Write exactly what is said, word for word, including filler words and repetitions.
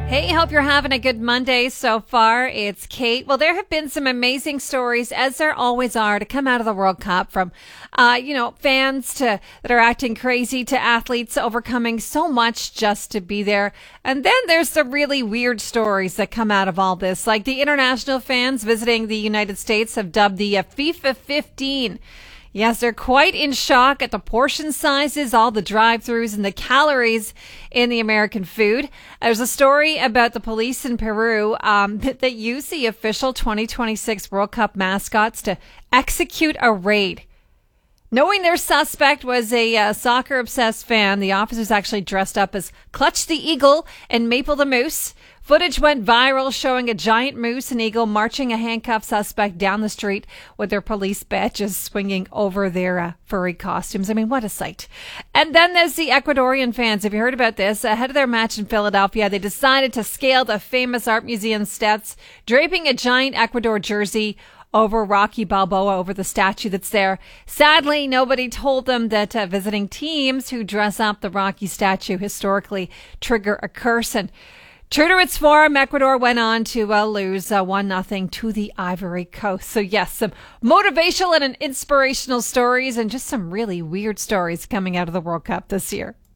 Hey, hope you're having a good Monday so far. It's Kate. Well, there have been some amazing stories, as there always are, to come out of the World Cup, from, uh, you know, fans to that are acting crazy to athletes overcoming so much just to be there. And then there's the really weird stories that come out of all this, like the international fans visiting the United States have dubbed the uh, FIFA fifteen. Yes, they're quite in shock at the portion sizes, all the drive-thrus, and the calories in the American food. There's a story about the police in Peru um, that, that use the official twenty twenty-six World Cup mascots to execute a raid. Knowing their suspect was a uh, soccer-obsessed fan, the officers actually dressed up as Clutch the Eagle and Maple the Moose. Footage went viral showing a giant moose and eagle marching a handcuffed suspect down the street with their police badges swinging over their uh, furry costumes. I mean, what a sight. And then there's the Ecuadorian fans. Have you heard about this? Ahead of their match in Philadelphia, they decided to scale the famous art museum steps, draping a giant Ecuador jersey over Rocky Balboa, over the statue that's there. Sadly, nobody told them that uh, visiting teams who dress up the Rocky statue historically trigger a curse. And true to its form, Ecuador went on to uh, lose uh, one nothing to the Ivory Coast. So yes, some motivational and inspirational stories and just some really weird stories coming out of the World Cup this year.